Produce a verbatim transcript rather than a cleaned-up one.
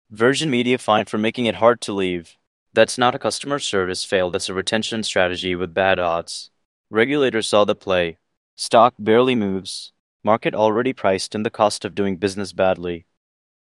Virgin Media fined for making it hard to leave. That's not a customer service fail, that's a retention strategy with bad odds. Regulators saw the play. Stock barely moves. Market already priced in the cost of doing business badly.